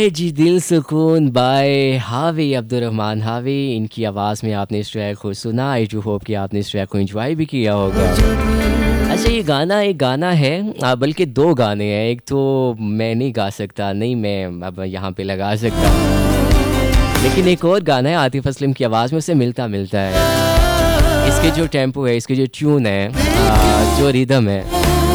ए जी दिल सुकून बाय हावी अब्दुर्रहमान हावी, इनकी आवाज़ में आपने इस ट्रैक को सुना। आई डू होप कि आपने इस ट्रैक को एंजॉय भी किया होगा। अच्छा, ये गाना एक गाना है, बल्कि दो गाने हैं। एक तो मैं नहीं गा सकता, नहीं मैं अब यहाँ पे लगा सकता, लेकिन एक और गाना है आतिफ असलम की आवाज़ में, उससे मिलता मिलता है। इसके जो टेम्पो है, इसके जो ट्यून है, जो रिदम है,